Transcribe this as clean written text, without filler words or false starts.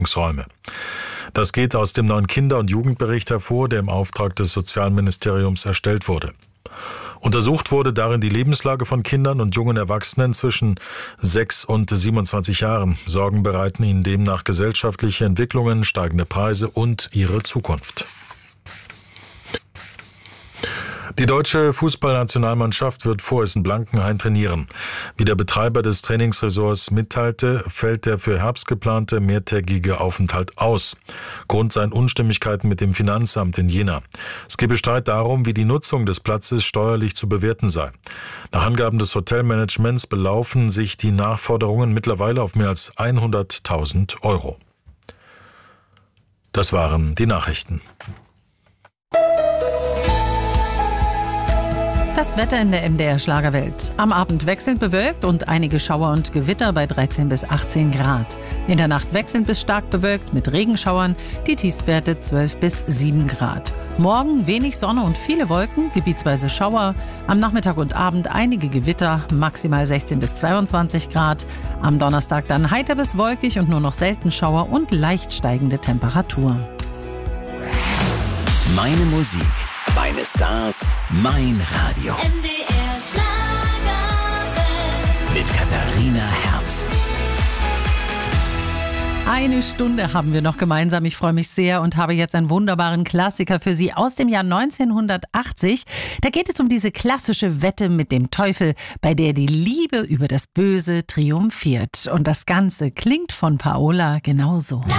Räume. Das geht aus dem neuen Kinder- und Jugendbericht hervor, der im Auftrag des Sozialministeriums erstellt wurde. Untersucht wurde darin die Lebenslage von Kindern und jungen Erwachsenen zwischen 6 und 27 Jahren. Sorgen bereiten ihnen demnach gesellschaftliche Entwicklungen, steigende Preise und ihre Zukunft. Die deutsche Fußballnationalmannschaft wird vorerst in Blankenhain trainieren. Wie der Betreiber des Trainingsresorts mitteilte, fällt der für Herbst geplante mehrtägige Aufenthalt aus. Grund seien Unstimmigkeiten mit dem Finanzamt in Jena. Es gebe Streit darum, wie die Nutzung des Platzes steuerlich zu bewerten sei. Nach Angaben des Hotelmanagements belaufen sich die Nachforderungen mittlerweile auf mehr als 100.000 Euro. Das waren die Nachrichten. Das Wetter in der MDR Schlagerwelt. Am Abend wechselnd bewölkt und einige Schauer und Gewitter bei 13 bis 18 Grad. In der Nacht wechselnd bis stark bewölkt mit Regenschauern, die Tiefstwerte 12 bis 7 Grad. Morgen wenig Sonne und viele Wolken, gebietsweise Schauer. Am Nachmittag und Abend einige Gewitter, maximal 16 bis 22 Grad. Am Donnerstag dann heiter bis wolkig und nur noch selten Schauer und leicht steigende Temperaturen. Meine Musik, meine Stars, mein Radio. MDR Schlagerwelt. Mit Katharina Herz. Eine Stunde haben wir noch gemeinsam. Ich freue mich sehr und habe jetzt einen wunderbaren Klassiker für Sie aus dem Jahr 1980. Da geht es um diese klassische Wette mit dem Teufel, bei der die Liebe über das Böse triumphiert. Und das Ganze klingt von Paola genauso.